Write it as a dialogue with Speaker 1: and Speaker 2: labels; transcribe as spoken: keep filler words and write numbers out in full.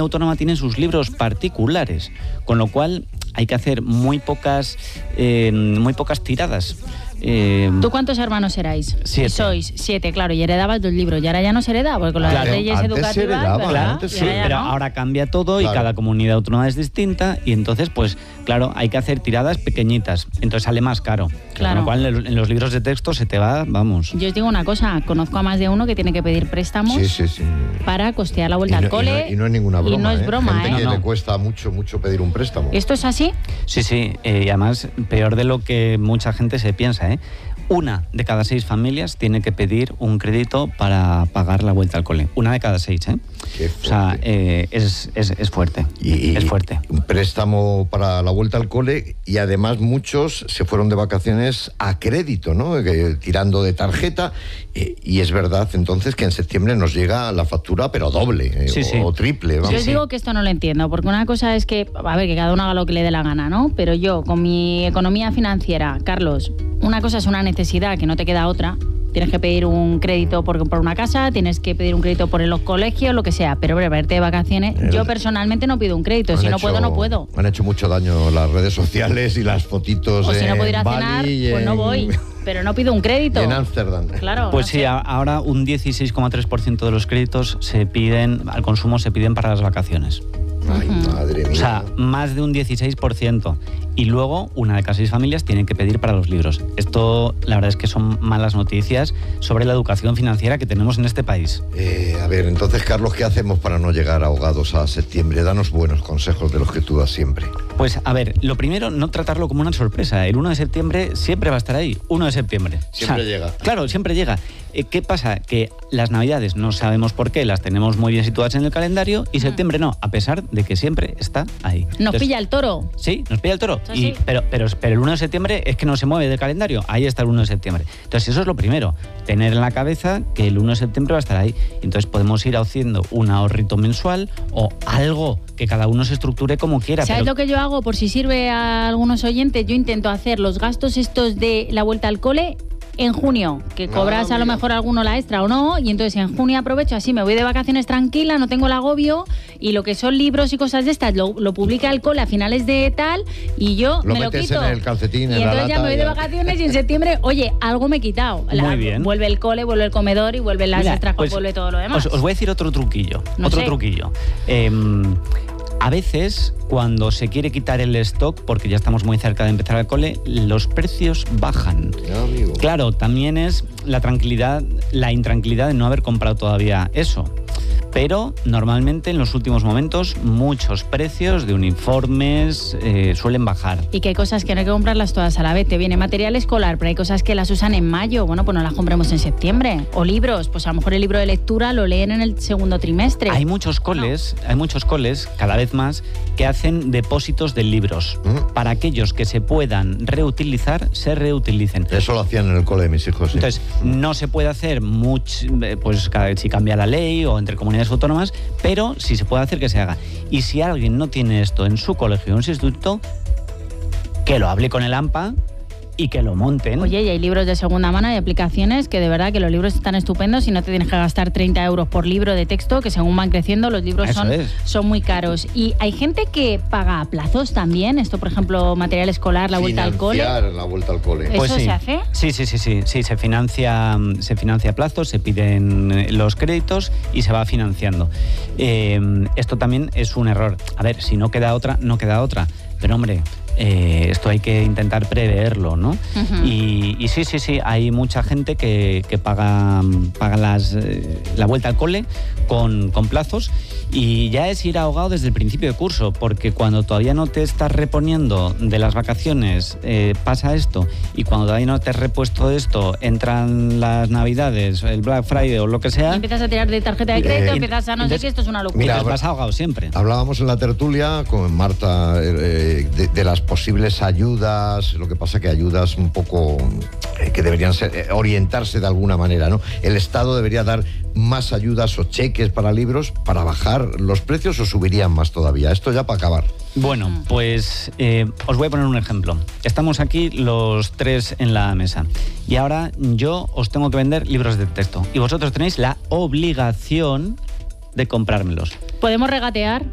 Speaker 1: autónoma tiene sus libros particulares, con lo cual hay que hacer muy pocas, eh, muy pocas tiradas. Eh,
Speaker 2: ¿Tú cuántos hermanos erais?
Speaker 1: Siete.
Speaker 2: Sois siete, claro, y heredabas dos libros. Y ahora ya no se hereda, porque con las
Speaker 1: Claro,
Speaker 2: leyes
Speaker 3: antes
Speaker 2: educativas...
Speaker 3: se heredaba,
Speaker 2: ¿verdad?
Speaker 1: Claro,
Speaker 3: antes
Speaker 2: Y
Speaker 1: sí,
Speaker 2: ahora ya
Speaker 1: pero
Speaker 2: no.
Speaker 1: ahora cambia todo
Speaker 3: Claro.
Speaker 1: y cada comunidad autónoma es distinta y entonces, pues, claro, hay que hacer tiradas pequeñitas. Entonces sale más caro.
Speaker 2: Claro.
Speaker 1: Con lo cual, en los libros de texto se te va, vamos.
Speaker 2: Yo os digo una cosa, conozco a más de uno que tiene que pedir préstamos
Speaker 3: Sí, sí, sí.
Speaker 2: para costear la vuelta
Speaker 3: Y no,
Speaker 2: al cole.
Speaker 3: y no- y no es ninguna broma.
Speaker 2: Y no es
Speaker 3: ¿eh?
Speaker 2: broma,
Speaker 3: Gente
Speaker 2: ¿eh?
Speaker 3: que
Speaker 1: No,
Speaker 3: le
Speaker 1: no.
Speaker 3: cuesta mucho, mucho pedir un préstamo.
Speaker 2: ¿Esto es así?
Speaker 1: Sí, sí, eh, y además peor de lo que mucha gente se piensa, ¿eh? Una de cada seis familias tiene que pedir un crédito para pagar la vuelta al cole. Una de cada seis, ¿eh?
Speaker 3: Qué
Speaker 1: O sea,
Speaker 3: fuerte.
Speaker 1: eh, es, es, es fuerte.
Speaker 3: Y,
Speaker 1: es fuerte.
Speaker 3: Un préstamo para la vuelta al cole y además muchos se fueron de vacaciones a crédito, ¿no? Que, tirando de tarjeta. Eh, y es verdad entonces que en septiembre nos llega la factura, pero doble eh,
Speaker 1: Sí,
Speaker 3: o,
Speaker 1: sí.
Speaker 3: o triple. Vamos.
Speaker 2: Yo os digo que esto no lo entiendo, porque una cosa es que, a ver, que cada uno haga lo que le dé la gana, ¿no? Pero yo, con mi economía financiera, Carlos, una cosa es una necesidad que no te queda otra. Tienes que pedir un crédito por, por una casa, tienes que pedir un crédito por los colegios, lo que sea. Pero, hombre, para irte de vacaciones,
Speaker 3: El-
Speaker 2: yo personalmente no pido un crédito.
Speaker 3: Han
Speaker 2: Si no
Speaker 3: hecho-
Speaker 2: puedo, no puedo.
Speaker 3: Han hecho mucho daño las redes sociales y las fotitos
Speaker 2: O si no
Speaker 3: en
Speaker 2: puedo ir a
Speaker 3: Bali
Speaker 2: cenar,
Speaker 3: y
Speaker 2: pues no
Speaker 3: en-
Speaker 2: voy. Pero no pido un crédito.
Speaker 3: y en Ámsterdam.
Speaker 2: Claro.
Speaker 1: Pues
Speaker 2: no
Speaker 1: sí,
Speaker 2: sé.
Speaker 1: a- ahora un dieciséis coma tres por ciento de los créditos se piden, al consumo se piden para las vacaciones.
Speaker 3: Ay, madre mía.
Speaker 1: O sea, más de un dieciséis por ciento. Y luego, una de cada seis familias tiene que pedir para los libros. Esto, la verdad es que son malas noticias sobre la educación financiera que tenemos en este país.
Speaker 3: Eh, a ver, entonces, Carlos, ¿qué hacemos para no llegar ahogados a septiembre? Danos buenos consejos de los que tú das siempre.
Speaker 1: Pues, a ver, lo primero, no tratarlo como una sorpresa. El uno de septiembre siempre va a estar ahí. uno de septiembre.
Speaker 3: Siempre llega.
Speaker 1: Claro, siempre llega. Eh, ¿Qué pasa? Que las Navidades no sabemos por qué, las tenemos muy bien situadas en el calendario y septiembre no, a pesar de que siempre está ahí.
Speaker 2: Nos
Speaker 1: Entonces,
Speaker 2: pilla el toro.
Speaker 1: Sí, nos pilla el toro.
Speaker 2: Sí,
Speaker 1: Y,
Speaker 2: sí.
Speaker 1: pero, pero, pero el uno de septiembre es que no se mueve del calendario. Ahí está el uno de septiembre. Entonces, eso es lo primero. Tener en la cabeza que el uno de septiembre va a estar ahí. Entonces, podemos ir haciendo un ahorrito mensual o algo que cada uno se estructure como quiera.
Speaker 2: ¿Sabes
Speaker 1: pero-
Speaker 2: lo que yo hago? Por si sirve a algunos oyentes, yo intento hacer los gastos estos de la vuelta al cole en junio, que cobras a lo
Speaker 3: mira.
Speaker 2: mejor alguno la extra o no, y entonces en junio aprovecho, así me voy de vacaciones tranquila, no tengo el agobio, y lo que son libros y cosas de estas lo, lo publica el cole a finales de tal, y yo
Speaker 3: Lo
Speaker 2: me lo
Speaker 3: metes
Speaker 2: quito.
Speaker 3: en el calcetín,
Speaker 2: y
Speaker 3: en la
Speaker 2: entonces ya
Speaker 3: lata,
Speaker 2: me voy de
Speaker 3: ya.
Speaker 2: vacaciones y en septiembre, oye, algo me he quitado.
Speaker 1: Muy bien.
Speaker 2: Vuelve el cole, vuelve el comedor y vuelve las
Speaker 1: Mira,
Speaker 2: extras,
Speaker 1: pues,
Speaker 2: vuelve todo lo demás.
Speaker 1: Os, os voy a decir otro truquillo.
Speaker 2: No
Speaker 1: otro
Speaker 2: sé.
Speaker 1: truquillo. Em, a veces, cuando se quiere quitar el stock, porque ya estamos muy cerca de empezar el cole, los precios bajan.
Speaker 3: Ya, amigo.
Speaker 1: Claro, también es la tranquilidad, la intranquilidad de no haber comprado todavía eso. Pero normalmente en los últimos momentos muchos precios de uniformes eh, suelen bajar.
Speaker 2: Y que hay cosas que no hay que comprarlas todas a la vez. Te viene material escolar, pero hay cosas que las usan en mayo. Bueno, pues no las compremos en septiembre. O libros, pues a lo mejor el libro de lectura lo leen en el segundo trimestre.
Speaker 1: Hay muchos coles, hay muchos coles, cada vez más, que hacen depósitos de libros.
Speaker 3: Mm.
Speaker 1: Para aquellos que se puedan reutilizar, se reutilicen.
Speaker 3: Eso lo hacían en el cole de mis hijos. sí.
Speaker 1: Entonces, no se puede hacer mucho, pues cada vez si cambia la ley o entre comunidades autónomas, pero sí se puede hacer que se haga. Y si alguien no tiene esto en su colegio o en su instituto, que lo hable con el AMPA y que lo monten.
Speaker 2: Oye, y hay libros de segunda mano y aplicaciones que de verdad que los libros están estupendos y no te tienes que gastar treinta euros por libro de texto, que según van creciendo los libros
Speaker 1: Eso
Speaker 2: son,
Speaker 1: es.
Speaker 2: son muy caros. Y hay gente que paga a plazos también, esto por ejemplo, material escolar, la vuelta al cole.
Speaker 3: Financiar la vuelta al cole.
Speaker 2: ¿Eso
Speaker 1: Pues sí.
Speaker 2: se hace?
Speaker 1: Sí, sí, sí, sí, sí, se financia, se financia a plazo, se piden eh, los créditos y se va financiando. Eh, esto también es un error. A ver, si no queda otra, no queda otra. Pero hombre, eh, esto hay que intentar preverlo, ¿no?
Speaker 2: Ujú.
Speaker 1: y, y sí, sí, sí, hay mucha gente que, que paga, paga las, eh, la vuelta al cole con, con plazos y ya es ir ahogado desde el principio de curso, porque cuando todavía no te estás reponiendo de las vacaciones eh, pasa esto, y cuando todavía no te has repuesto de esto entran las Navidades, el Black Friday o lo que
Speaker 2: Y
Speaker 1: sea,
Speaker 2: empiezas a tirar de tarjeta de crédito,
Speaker 3: Eh,
Speaker 2: empiezas a no sé
Speaker 1: entonces-
Speaker 2: qué, esto es una locura.
Speaker 1: y
Speaker 3: Mira,
Speaker 1: te vas ahogado siempre.
Speaker 3: Hablábamos en la tertulia con Marta eh, de, de las posibles ayudas, lo que pasa que ayudas un poco eh, que deberían ser, eh, orientarse de alguna manera, ¿no? El Estado debería dar más ayudas o cheques para libros para bajar los precios o subirían más todavía. Esto ya para acabar.
Speaker 1: Bueno, pues eh, os voy a poner un ejemplo. Estamos aquí los tres en la mesa y ahora yo os tengo que vender libros de texto y vosotros tenéis la obligación de comprármelos.
Speaker 2: ¿Podemos regatear?